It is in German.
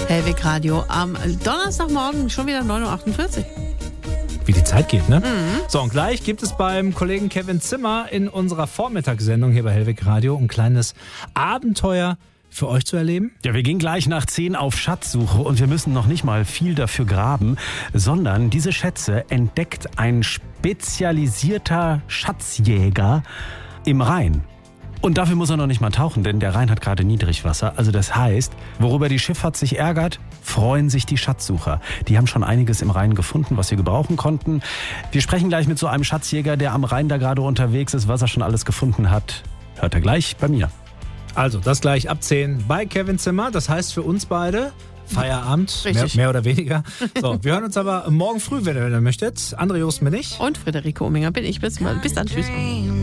Hellwig Radio am Donnerstagmorgen, schon wieder 9.48 Uhr. Wie die Zeit geht, ne? So, und gleich gibt es beim Kollegen Kevin Zimmer in unserer Vormittagssendung hier bei Hellwig Radio ein kleines Abenteuer für euch zu erleben. Ja, wir gehen gleich nach 10 auf Schatzsuche und wir müssen noch nicht mal viel dafür graben, sondern diese Schätze entdeckt ein spezialisierter Schatzjäger im Rhein. Und dafür muss er noch nicht mal tauchen, denn der Rhein hat gerade Niedrigwasser. Also das heißt, worüber die Schifffahrt sich ärgert, freuen sich die Schatzsucher. Die haben schon einiges im Rhein gefunden, was sie gebrauchen konnten. Wir sprechen gleich mit so einem Schatzjäger, der am Rhein da gerade unterwegs ist. Was er schon alles gefunden hat, hört er gleich bei mir. Also, das gleich ab 10 bei Kevin Zimmer. Das heißt für uns beide Feierabend, Richtig. mehr oder weniger. So, wir hören uns aber morgen früh, wenn ihr möchtet. André Josten bin ich. Und Friederike Ominger bin ich. Bis dann. Tschüss.